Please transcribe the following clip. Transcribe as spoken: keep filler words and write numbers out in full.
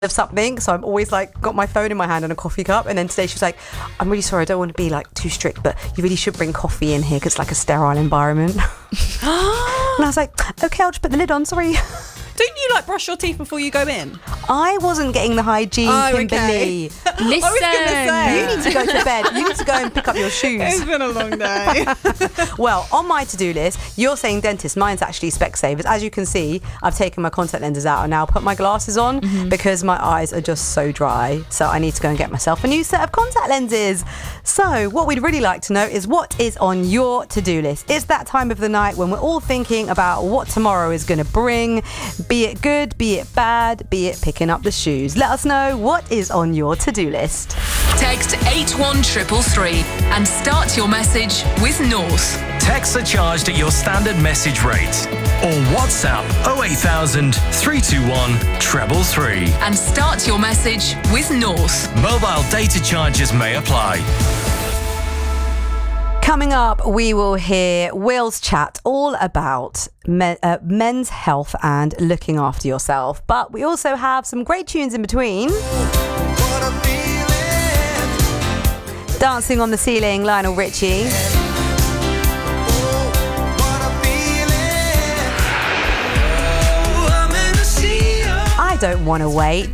of something, so I'm always like got my phone in my hand and a coffee cup. And then today she was like, I'm really sorry, I don't want to be like too strict, but you really should bring coffee in here because it's like a sterile environment. And I was like, okay, I'll just put the lid on, sorry. Don't you like brush your teeth before you go in? I wasn't getting the hygiene, oh, Kimberly. Okay. Listen, I was gonna say. You need to go to bed. You need to go and pick up your shoes. It's been a long day. Well, on my to-do list, you're saying dentist. Mine's actually Specsavers. As you can see, I've taken my contact lenses out and now put my glasses on mm-hmm. because my eyes are just so dry. So I need to go and get myself a new set of contact lenses. So what we'd really like to know is what is on your to-do list. It's that time of the night when we're all thinking about what tomorrow is going to bring. Be it good, be it bad, be it picking up the shoes. Let us know what is on your to-do list. Text eight one three three three and start your message with North. Texts are charged at your standard message rate. Or WhatsApp oh eight thousand, three two one, three three three. And start your message with North. Mobile data charges may apply. Coming up, we will hear Will's chat all about me- uh, men's health and looking after yourself. But we also have some great tunes in between. Dancing on the Ceiling, Lionel Richie. I Don't Want to Wait.